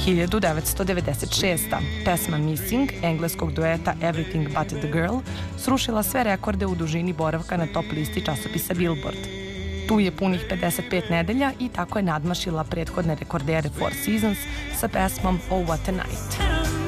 1996. Pesma Missing engleskog dueta Everything But The Girl srušila sve rekorde u dužini boravka na top listi časopisa Billboard. Tu je punih 55 nedelja i tako je nadmašila prethodne rekordere Four Seasons sa pesmom Oh What A Night.